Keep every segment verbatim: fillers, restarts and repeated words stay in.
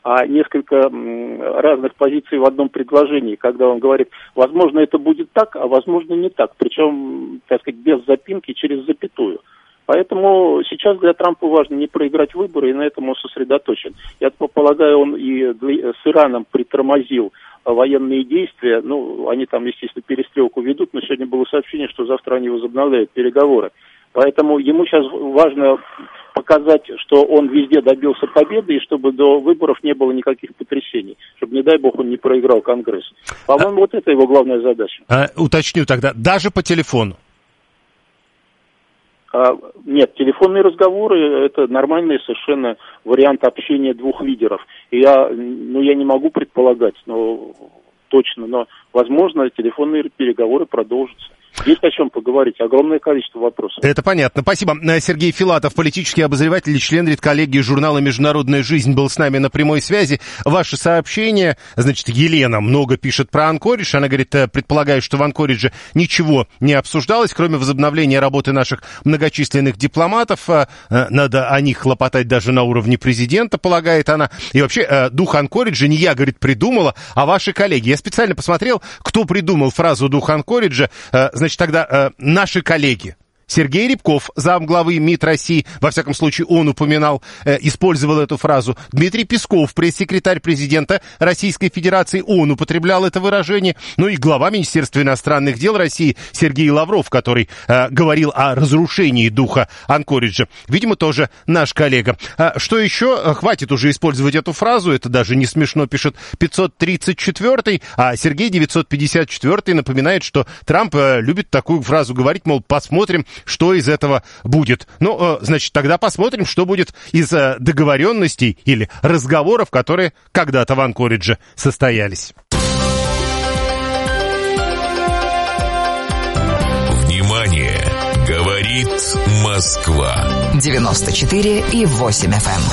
а несколько разных позиций в одном предложении, когда он говорит, возможно, это будет так, а возможно, не так, причем, так сказать, без запинки, через запятую. Поэтому сейчас для Трампа важно не проиграть выборы, и на этом он сосредоточен. Я полагаю, он и с Ираном притормозил военные действия. Ну, они там, естественно, перестрелку ведут, но сегодня было сообщение, что завтра они возобновляют переговоры. Поэтому ему сейчас важно показать, что он везде добился победы, и чтобы до выборов не было никаких потрясений, чтобы, не дай бог, он не проиграл Конгресс. По-моему, а... вот это его главная задача. А, уточню тогда, даже по телефону? А, нет, телефонные разговоры – это нормальный совершенно вариант общения двух лидеров. И я, ну, я не могу предполагать, но точно, но, возможно, телефонные переговоры продолжатся. Есть о чем поговорить, огромное количество вопросов. Это понятно. Спасибо. Сергей Филатов, политический обозреватель и член редколлегии журнала «Международная жизнь», был с нами на прямой связи. Ваше сообщение, значит, Елена много пишет про Анкоридж. Она говорит, предполагает, что в Анкоридже ничего не обсуждалось, кроме возобновления работы наших многочисленных дипломатов. Надо о них хлопотать даже на уровне президента, полагает она. И вообще, дух Анкориджа не я, говорит, придумала, а ваши коллеги. Я специально посмотрел, кто придумал фразу «дух Анкориджа». Значит, тогда э, наши коллеги. Сергей Рябков, замглавы МИД России, во всяком случае, он упоминал, э, использовал эту фразу. Дмитрий Песков, пресс-секретарь президента Российской Федерации, он употреблял это выражение. Ну и глава Министерства иностранных дел России Сергей Лавров, который э, говорил о разрушении духа Анкориджа. Видимо, тоже наш коллега. А что еще? Хватит уже использовать эту фразу, это даже не смешно, пишет пятьсот тридцать четвёртый, а Сергей девятьсот пятьдесят четвёртый напоминает, что Трамп э, любит такую фразу говорить, мол, посмотрим, что из этого будет. Ну, значит, тогда посмотрим, что будет из договоренностей или разговоров, которые когда-то в Анкоридже состоялись. Внимание! Говорит Москва. девяносто четыре и восемь эф эм.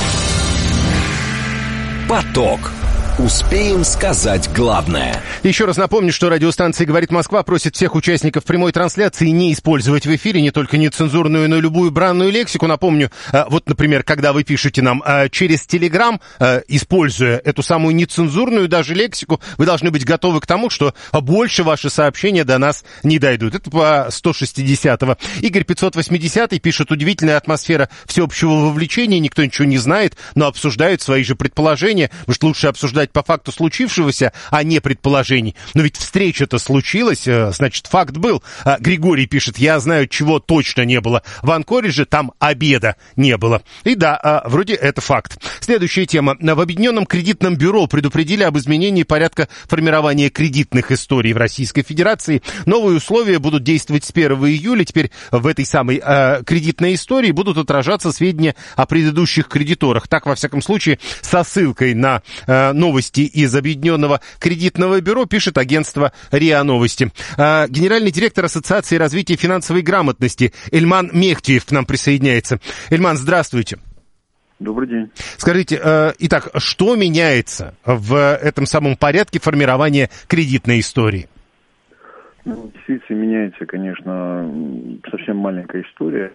Поток. Успеем сказать главное. Еще раз напомню, что радиостанция «Говорит Москва» просит всех участников прямой трансляции не использовать в эфире не только нецензурную, но и любую бранную лексику. Напомню, вот, например, когда вы пишете нам через Телеграм, используя эту самую нецензурную даже лексику, вы должны быть готовы к тому, что больше ваши сообщения до нас не дойдут. Это по сто шестидесятого. Игорь пятьсот восьмидесятый пишет: удивительная атмосфера всеобщего вовлечения, никто ничего не знает, но обсуждают свои же предположения. Может, лучше обсуждать по факту случившегося, а не предположений. Но ведь встреча-то случилась, значит, факт был. Григорий пишет: я знаю, чего точно не было. В Анкоридже там обеда не было. И да, вроде это факт. Следующая тема. В Объединенном кредитном бюро предупредили об изменении порядка формирования кредитных историй в Российской Федерации. Новые условия будут действовать с первого июля. Теперь в этой самой э, кредитной истории будут отражаться сведения о предыдущих кредиторах. Так, во всяком случае, со ссылкой на э, новости из Объединенного кредитного бюро пишет агентство РИА Новости. А, генеральный директор Ассоциации развития финансовой грамотности Эльман Мехтиев к нам присоединяется. Эльман, здравствуйте. Добрый день. Скажите, э, итак, что меняется в этом самом порядке формирования кредитной истории? Ну, действительно, меняется, конечно, совсем маленькая история.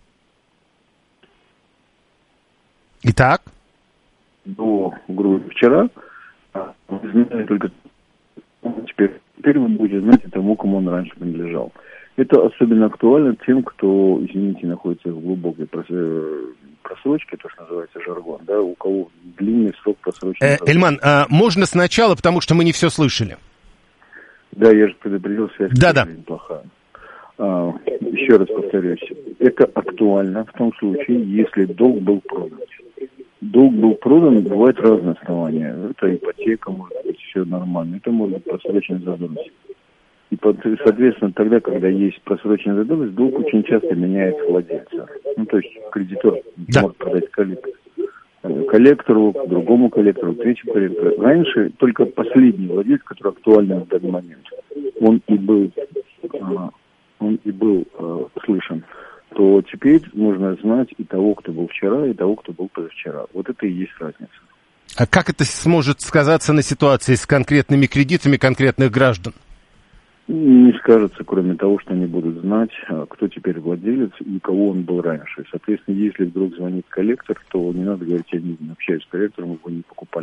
Итак? До, грубо вчера, вы знали только теперь, теперь вы будете знать тому, кому он раньше принадлежал. Это особенно актуально тем, кто, извините, находится в глубокой просрочке, то, что называется жаргон, да, у кого длинный срок просрочки. Э, Эльман, а можно сначала, потому что мы не все слышали? Да, я же предупредил, связь Да-да. плохая. А, еще раз повторюсь, это актуально в том случае, если долг был продан. Долг был продан, бывают разные основания. Это ипотека, может быть, все нормально. Это может быть просроченная задолженность. И, соответственно, тогда, когда есть просроченная задолженность, долг очень часто меняет владельца. Ну, то есть кредитор да. может продать коллектору, коллектору, другому коллектору, третьему коллектору. Раньше только последний владелец, который актуален в данный момент, он и был, он и был слышен. То теперь нужно знать и того, кто был вчера, и того, кто был позавчера. Вот это и есть разница. А как это сможет сказаться на ситуации с конкретными кредитами конкретных граждан? Не скажется, кроме того, что они будут знать, кто теперь владелец и кого он был раньше. Соответственно, если вдруг звонит коллектор, то не надо говорить, я не общаюсь с коллектором, его не покупали.